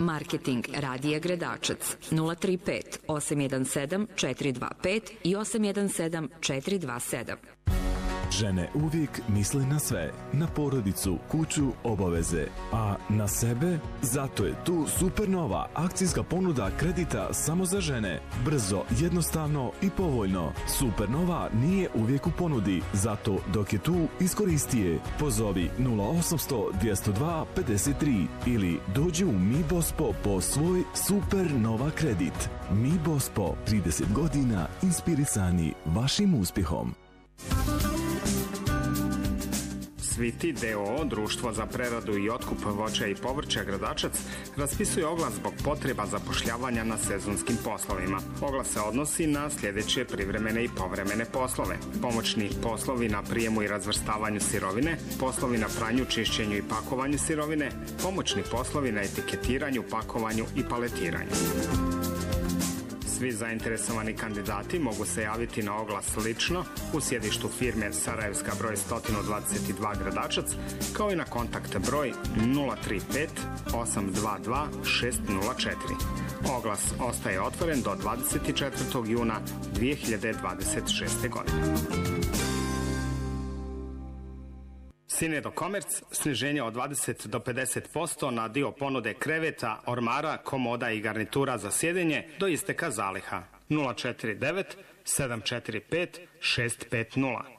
Marketing Radija Gredačac 035 817 425 i 817 427. Žene uvijek misle na sve, na porodicu, kuću, obaveze, a na sebe? Zato je tu Supernova akcijska ponuda kredita samo za žene. Brzo, jednostavno i povoljno. Supernova nije uvijek u ponudi, zato dok je tu, iskoristi je. Pozovi 0800 202 53 ili dođi u Mi Bospo po svoj Supernova kredit. Mi Bospo, 30 godina inspirisani vašim uspjehom. Sviti D.O.O. društvo za preradu i otkup voća i povrća Gradačac raspisuje oglas zbog potreba zapošljavanja na sezonskim poslovima. Oglas se odnosi na sljedeće privremene i povremene poslove: pomoćni poslovi na prijemu i razvrstavanju sirovine, poslovi na pranju, čišćenju i pakovanju sirovine, pomoćni poslovi na etiketiranju, pakovanju i paletiranju. Svi zainteresovani kandidati mogu se javiti na oglas lično u sjedištu firme Sarajevska broj 122 Gradačac, kao i na kontakt broj 035 822 604. Oglas ostaje otvoren do 24. juna 2026. godine. Sinedo Komerc, sniženje od 20 do 50% na dio ponude kreveta, ormara, komoda i garnitura za sjedenje do isteka zaliha. 049 745 650.